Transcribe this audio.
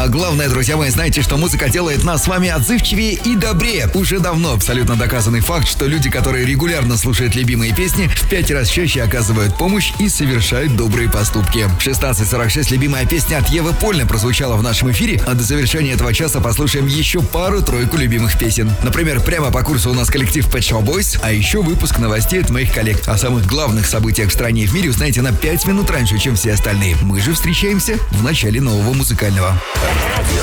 А главное, друзья мои, знаете, что музыка делает нас с вами отзывчивее и добрее. Уже давно абсолютно доказанный факт, что люди, которые регулярно слушают любимые песни, в 5 раз чаще оказывают помощь и совершают добрые поступки. В 16:46 любимая песня от Евы Польны прозвучала в нашем эфире, а до завершения этого часа послушаем еще пару-тройку любимых песен. Например, прямо по курсу у нас коллектив Pet Shop Boys, а еще выпуск новостей от моих коллег. О самых главных событиях в стране и в мире узнаете на 5 минут раньше, чем все остальные. Мы же встречаемся в начале нового музыкального.